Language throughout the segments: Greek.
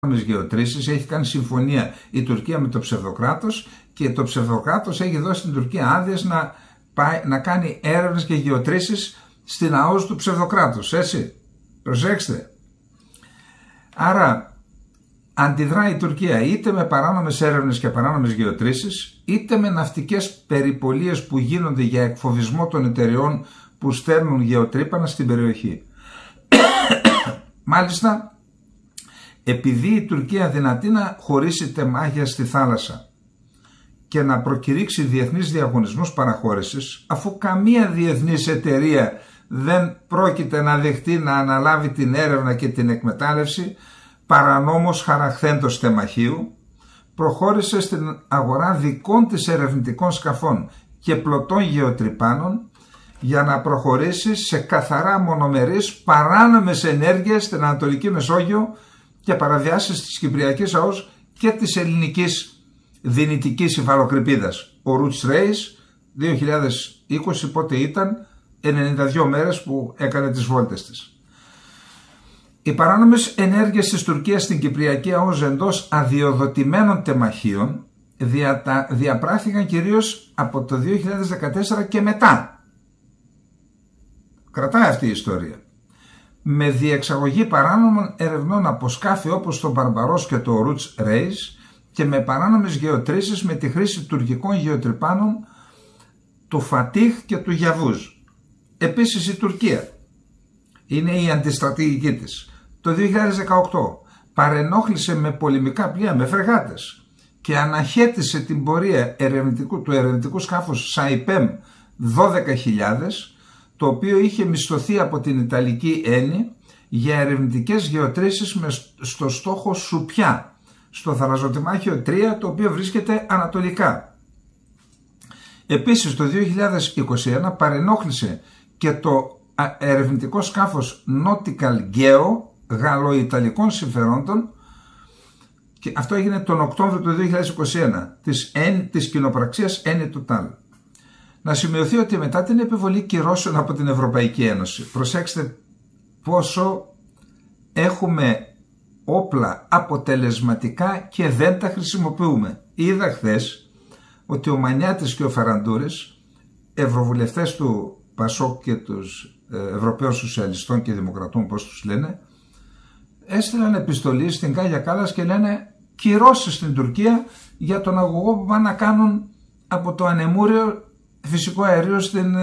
γεωτρήσεις, έχει κάνει συμφωνία η Τουρκία με το ψευδοκράτος και το ψευδοκράτος έχει δώσει στην Τουρκία άδειες να κάνει έρευνες και γεωτρήσεις στην ΑΟΣ του ψευδοκράτους, έτσι. Προσέξτε. Άρα αντιδρά η Τουρκία είτε με παράνομες έρευνες και παράνομες γεωτρήσεις, είτε με ναυτικές περιπολίες που γίνονται για εκφοβισμό των εταιριών που στέλνουν γεωτρύπανα στην περιοχή. Μάλιστα, επειδή η Τουρκία δυνατεί να χωρίσει τεμάχια στη θάλασσα και να προκηρύξει διεθνείς διαγωνισμούς παραχώρησης, αφού καμία διεθνής εταιρεία δεν πρόκειται να δεχτεί να αναλάβει την έρευνα και την εκμετάλλευση παρανόμως χαραχθέντος τεμαχίου, προχώρησε στην αγορά δικών της ερευνητικών σκαφών και πλωτών γεωτρυπάνων για να προχωρήσει σε καθαρά μονομερείς παράνομες ενέργειες στην Ανατολική Μεσόγειο και παραβιάσεις της Κυπριακής ΑΟΣ και της ελληνικής δυνητικής υφαλοκρηπίδας. Ο Roots Race 2020 πότε ήταν 92 μέρες που έκανε τις βόλτες της. Οι παράνομες ενέργειες της Τουρκίας στην Κυπριακή ΑΟΣ εντός αδειοδοτημένων τεμαχίων διαπράχθηκαν κυρίως από το 2014 και μετά. Κρατάει αυτή η ιστορία. Με διεξαγωγή παράνομων ερευνών από σκάφη όπως το Μπαρμπαρός και το Roots Race και με παράνομες γεωτρήσεις με τη χρήση τουρκικών γεωτρυπάνων του Φατίχ και του Γιαβούζ. Επίσης η Τουρκία, είναι η αντιστρατηγική της, το 2018 παρενόχλησε με πολεμικά πλοία, με φρεγάτες και αναχέτησε την πορεία του ερευνητικού σκάφους Σαϊπέμ 12.000, το οποίο είχε μισθωθεί από την Ιταλική Ένη για ερευνητικές γεωτρήσεις στο στόχο Σουπιά, στο θαλασσοτεμάχιο 3, το οποίο βρίσκεται ανατολικά. Επίσης το 2021 παρενόχλησε και το ερευνητικό σκάφος Nautical Geo γαλλοϊταλικών συμφερόντων, και αυτό έγινε τον Οκτώβριο του 2021 της κοινοπραξίας Eni Total. Να σημειωθεί ότι μετά την επιβολή κυρώσεων από την Ευρωπαϊκή Ένωση, προσέξτε πόσο έχουμε όπλα αποτελεσματικά και δεν τα χρησιμοποιούμε. Είδα χθες ότι ο Μανιάτης και ο Φαραντούρης, ευρωβουλευτές του Πασόκ και τους Ευρωπαίων Σοσιαλιστών και Δημοκρατών, πώς τους λένε, έστειλαν επιστολή στην Κάγια Κάλλας και λένε κυρώσεις στην Τουρκία για τον αγωγό που πάνε να κάνουν από το ανεμούριο φυσικό αέριο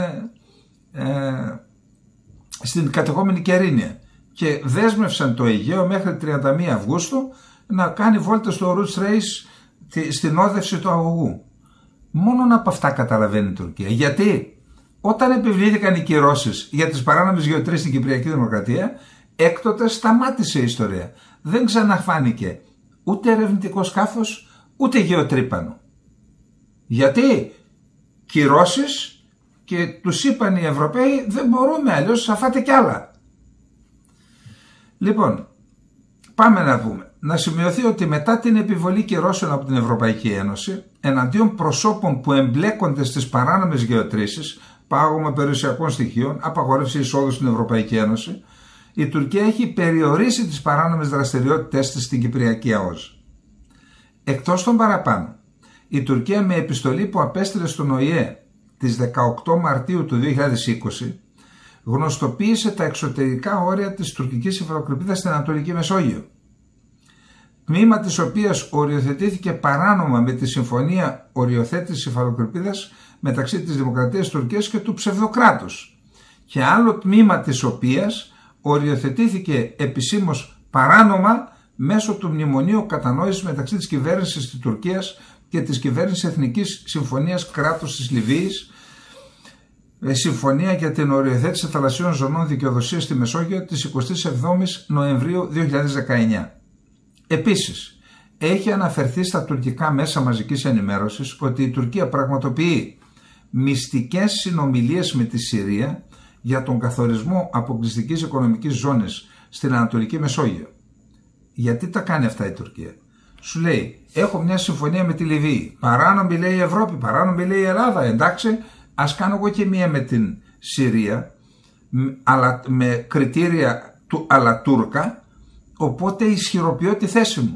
στην κατεχόμενη Κερίνια, και δέσμευσαν το Αιγαίο μέχρι 31 Αυγούστου να κάνει βόλτα στο Roots Race στην όδευση του αγωγού. Μόνον από αυτά καταλαβαίνει η Τουρκία. Γιατί όταν επιβλήθηκαν οι κυρώσεις για τις παράνομες γεωτρήσεις στην Κυπριακή Δημοκρατία, έκτοτε σταμάτησε η ιστορία. Δεν ξαναφάνηκε ούτε ερευνητικό σκάφος ούτε γεωτρύπανο. Γιατί κυρώσεις, και τους είπαν οι Ευρωπαίοι δεν μπορούμε, αλλιώς θα φάτε κι άλλα. Λοιπόν, πάμε να πούμε. Να σημειωθεί ότι μετά την επιβολή κυρώσεων από την Ευρωπαϊκή Ένωση εναντίον προσώπων που εμπλέκονται στις παράνομες γεωτρήσεις, πάγωμα περιουσιακών στοιχείων, απαγόρευση εισόδου στην Ευρωπαϊκή Ένωση, η Τουρκία έχει περιορίσει τις παράνομες δραστηριότητες της στην Κυπριακή ΑΟΣ. Εκτός των παραπάνω, η Τουρκία με επιστολή που απέστειλε στον ΟΗΕ της 18 Μαρτίου του 2020 γνωστοποίησε τα εξωτερικά όρια της τουρκικής υφαλοκρηπίδας στην Ανατολική Μεσόγειο, τμήμα της οποίας οριοθετήθηκε παράνομα με τη Συμφωνία Οριοθέτησης Υφαλοκρηπίδας μεταξύ της Δημοκρατίας Τουρκίας και του ψευδοκράτους, και άλλο τμήμα της οποίας οριοθετήθηκε επισήμως παράνομα μέσω του Μνημονίου Κατανόησης μεταξύ της κυβέρνησης της Τουρκίας και της κυβέρνησης Εθνικής Συμφωνίας Κράτους της Λιβύης, συμφωνία για την οριοθέτηση θαλασσίων ζωνών δικαιοδοσίας στη Μεσόγειο της 27ης Νοεμβρίου 2019. Επίσης, έχει αναφερθεί στα τουρκικά μέσα μαζικής ενημέρωσης ότι η Τουρκία πραγματοποιεί μυστικές συνομιλίες με τη Συρία για τον καθορισμό αποκλειστικής οικονομικής ζώνης στην Ανατολική Μεσόγειο. Γιατί τα κάνει αυτά η Τουρκία? Σου λέει, έχω μια συμφωνία με τη Λιβύη, παράνομη λέει η Ευρώπη, παράνομη λέει η Ελλάδα, εντάξει, ας κάνω εγώ και μία με την Συρία, αλλά με κριτήρια του αλλά Τούρκα, οπότε ισχυροποιώ τη θέση μου.